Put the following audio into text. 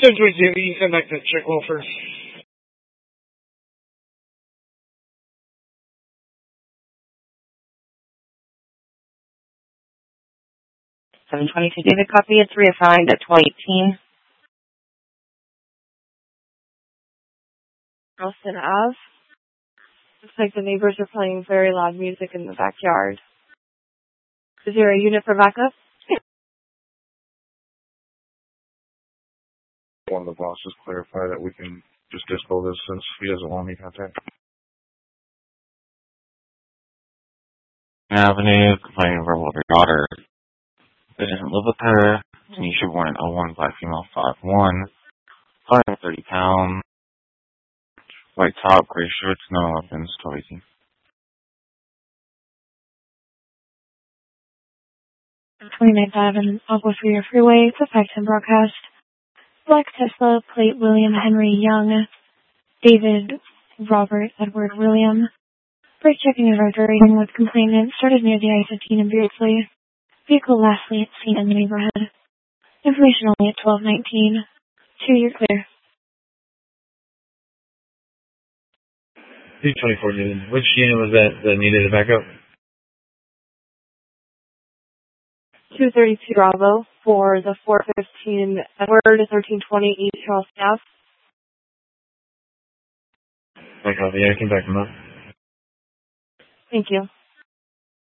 722, you come back to check Wolford. 722 David, copy. It's reassigned at 2018. Austin Ave. Looks like the neighbors are playing very loud music in the backyard. Is there a unit for backup? One of the bosses clarify that we can just dispo this since he doesn't want any contact. Avenue, complaining about what her daughter didn't live with her. And you should born in 01, black female, 5'1", 530 pounds, white top, gray shorts, no weapons, 1218. On 29th Avenue, Agua Fria Freeway, it's a 510 broadcast. Black Tesla, plate William Henry Young, David Robert Edward William. Brake checking and road rating with complainant started near the I-15 in Beardsley. Vehicle lastly seen in the neighborhood. Information only at 12:19. 2, you're clear. 224 Newton. Which unit was that needed a backup? 232 Bravo for the 415 Edward, 1320 East Charles Ave. I copy. I can back them up. Thank you.